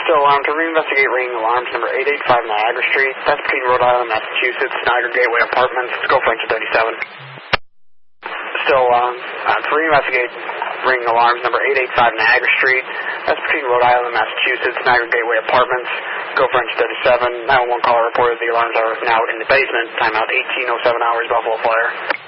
Still to reinvestigate ringing alarms number 885 Niagara Street. That's between Rhode Island, Massachusetts, Niagara Gateway Apartments. Go for engine 37. Still to reinvestigate ringing alarms number 885 Niagara Street. That's between Rhode Island, Massachusetts, Niagara Gateway Apartments. Go for engine 37. 911 caller reported the alarms are now in the basement. Timeout 1807 hours, Buffalo Flyer.